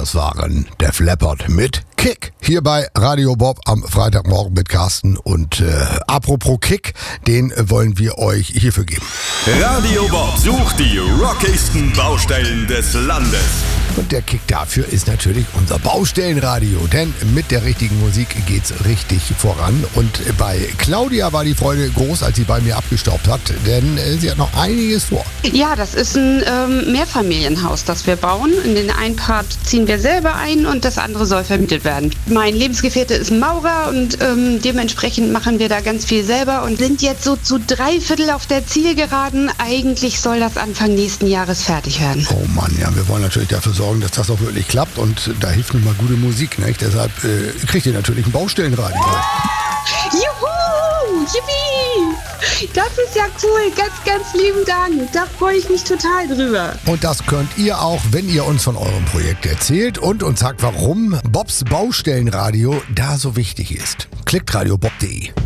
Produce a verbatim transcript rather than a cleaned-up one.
das waren Def Leppard mit Kick hier bei Radio Bob am Freitagmorgen mit Carsten. Und äh, apropos Kick, den äh, wollen wir euch hierfür geben. Radio Bob sucht die rockigsten Baustellen des Landes. Und der Kick dafür ist natürlich unser Baustellenradio, denn mit der richtigen Musik geht's richtig voran. Und bei Claudia war die Freude groß, als sie bei mir abgestaubt hat, denn äh, sie hat noch einiges vor. Ja, das ist ein ähm, Mehrfamilienhaus, das wir bauen. In den einen Part ziehen wir selber ein und das andere soll vermietet werden. Mein Lebensgefährte ist Maurer und ähm, dementsprechend machen wir da ganz viel selber und sind jetzt so zu drei Viertel auf der Zielgeraden. Eigentlich soll das Anfang nächsten Jahres fertig werden. Oh Mann, ja, wir wollen natürlich dafür sorgen, dass das auch wirklich klappt und da hilft nun mal gute Musik, nicht? Deshalb äh, kriegt ihr natürlich ein Baustellenradio. Juhu! Yippie! Das ist ja cool. Ganz, ganz lieben Dank. Da freue ich mich total drüber. Und das könnt ihr auch, wenn ihr uns von eurem Projekt erzählt und uns sagt, warum Bobs Baustellenradio da so wichtig ist. Klickt radiobob punkt de.